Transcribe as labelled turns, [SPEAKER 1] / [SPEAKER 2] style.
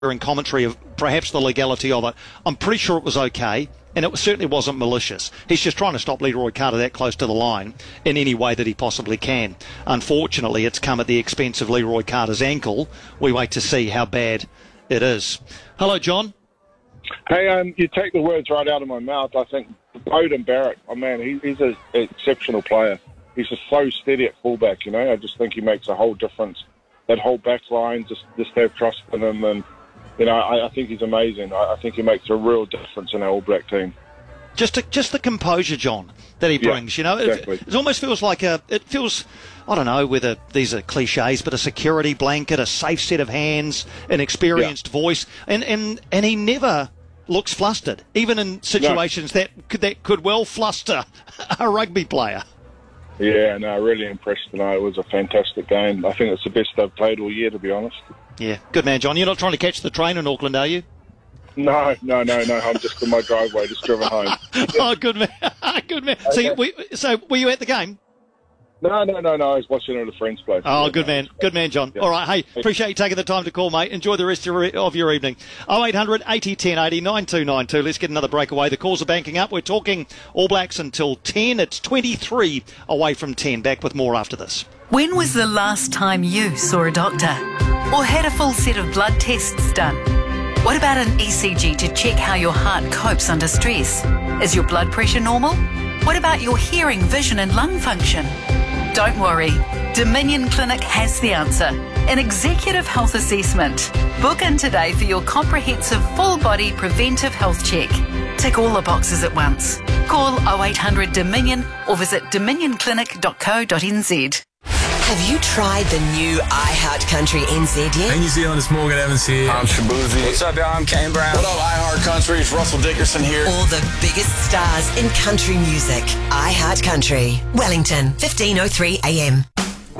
[SPEAKER 1] in commentary of perhaps the legality of it. I'm pretty sure it was okay, and it certainly wasn't malicious. He's just trying to stop Leroy Carter that close to the line in any way that he possibly can. Unfortunately, it's come at the expense of Leroy Carter's ankle. We wait to see how bad it is. Hello, John.
[SPEAKER 2] Hey, you take the words right out of my mouth. I think Beauden Barrett, oh man, he's an exceptional player. He's just so steady at fullback, you know. I just think he makes a whole difference. That whole back line, just have trust in him, and you know, I think he's amazing. I think he makes a real difference in our All Black team.
[SPEAKER 1] Just the composure, John, that he brings. You know,
[SPEAKER 2] exactly.
[SPEAKER 1] It almost feels like I don't know whether these are cliches, but a security blanket, a safe set of hands, an experienced voice, and he never looks flustered, even in situations that could well fluster a rugby player.
[SPEAKER 2] Yeah, no, really impressed tonight. It was a fantastic game. I think it's the best I've played all year, to be honest.
[SPEAKER 1] Yeah, good man, John. You're not trying to catch the train in Auckland, are you?
[SPEAKER 2] No. I'm just in my driveway, just driven home.
[SPEAKER 1] Oh, good man. Good man. Okay. So were you at the game?
[SPEAKER 2] No. I was watching it at a friend's place.
[SPEAKER 1] Oh, good man. Good man, John. Yeah. All right. Hey, appreciate you taking the time to call, mate. Enjoy the rest of your evening. 0800 80 10 80 9292. Let's get another breakaway. The calls are banking up. We're talking All Blacks until 10. It's 23 away from 10. Back with more after this.
[SPEAKER 3] When was the last time you saw a doctor? Or had a full set of blood tests done? What about an ECG to check how your heart copes under stress? Is your blood pressure normal? What about your hearing, vision and lung function? Don't worry, Dominion Clinic has the answer. An executive health assessment. Book in today for your comprehensive full-body preventive health check. Tick all the boxes at once. Call 0800 Dominion or visit dominionclinic.co.nz.
[SPEAKER 4] Have you tried the new iHeart Country NZ yet?
[SPEAKER 5] Hey New Zealand, it's Morgan Evans here.
[SPEAKER 6] I'm Shabuzi.
[SPEAKER 7] What's up, y'all? I'm Kane Brown.
[SPEAKER 6] What up, iHeart Country? It's Russell Dickerson here.
[SPEAKER 4] All the biggest stars in country music. iHeart Country. Wellington, 1503 AM.